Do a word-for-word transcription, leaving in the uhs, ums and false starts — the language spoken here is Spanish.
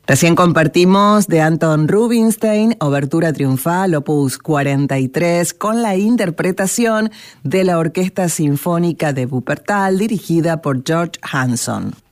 Recién compartimos de Anton Rubinstein, Obertura Triunfal, opus cuarenta y tres, con la interpretación de la Orquesta Sinfónica de Wuppertal, dirigida por George Hanson.